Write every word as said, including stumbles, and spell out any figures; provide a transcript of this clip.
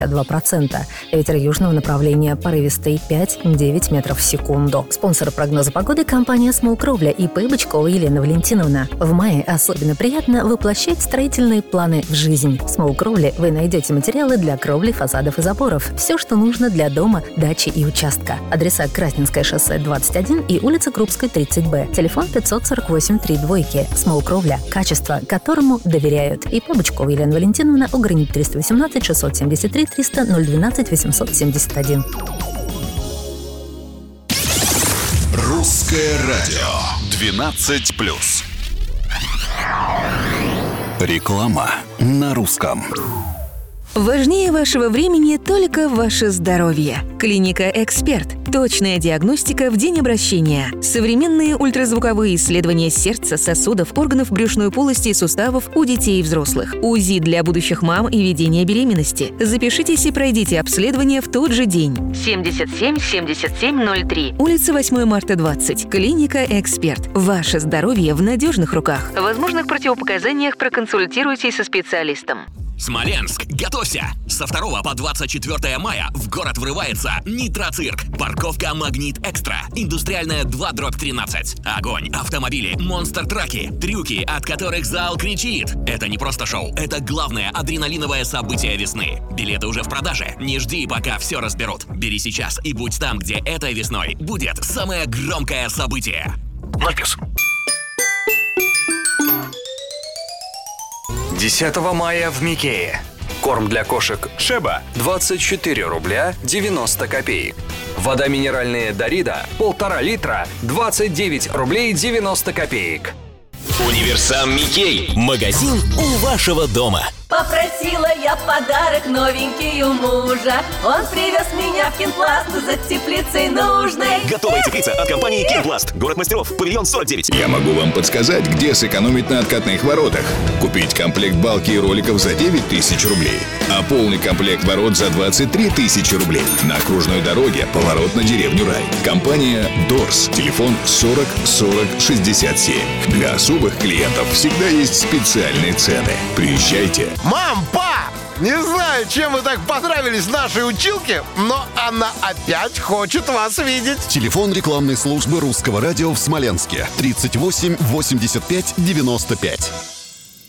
два процента. Ветер южного направления порывистый пять-девять метров в секунду. Спонсор прогноза погоды — компания «Смол Кровля» и П. Бычкова Елена Валентиновна. В мае особенно приятно воплощать строительные планы в жизнь. В «Смол Кровле» вы найдете материалы для кровли, фасадов и заборов. Все, что нужно для дома, дачи и участка. Адреса: Красненское шоссе двадцать один и улица Крупской тридцать Б. Телефон пятьсот сорок восемь три двойки. «Смол Кровля» — качество, которому доверяют. И П. Бычкова Елена Валентиновна, Угранит триста восемнадцать шестьсот семьдесят три триста ноль двенадцать восемьсот семьдесят один. Русское радио двенадцать плюс. Реклама на русском. Важнее вашего времени только ваше здоровье. Клиника «Эксперт». Точная диагностика в день обращения. Современные ультразвуковые исследования сердца, сосудов, органов брюшной полости и суставов у детей и взрослых. УЗИ для будущих мам и ведения беременности. Запишитесь и пройдите обследование в тот же день. семьдесят семь семьдесят семь ноль три. Улица восьмое марта двадцать. Клиника «Эксперт». Ваше здоровье в надежных руках. В возможных противопоказаниях проконсультируйтесь со специалистом. Смоленск, готовься! Со второго по двадцать четвёртое мая в город врывается Нитроцирк. Парковка «Магнит Экстра». Индустриальная два дробь тринадцать. Огонь, автомобили, монстр-траки, трюки, от которых зал кричит. Это не просто шоу, это главное адреналиновое событие весны. Билеты уже в продаже. Не жди, пока все разберут. Бери сейчас и будь там, где этой весной будет самое громкое событие. Надпись. десятого мая в Микее. Корм для кошек Шеба двадцать четыре рубля девяносто копеек. Вода минеральная Дарида полтора литра двадцать девять рублей девяносто копеек. Универсам Микей. Магазин у вашего дома. Попросила я подарок новенький у мужа. Он привез меня в Кинпласт за теплицей нужной. Готовая теплица от компании Кинпласт. Город мастеров. Павильон сорок девять. Я могу вам подсказать, где сэкономить на откатных воротах. Купить комплект балки и роликов за девять тысяч рублей, а полный комплект ворот за двадцать три тысячи рублей. На окружной дороге поворот на деревню Рай. Компания Дорс. Телефон сорок сорок шестьдесят семь. Для особых клиентов всегда есть специальные цены. Приезжайте. Мам, пап! Не знаю, чем вы так понравились нашей училке, но она опять хочет вас видеть. Телефон рекламной службы Русского радио в Смоленске тридцать восемь восемьдесят пять девяносто пять.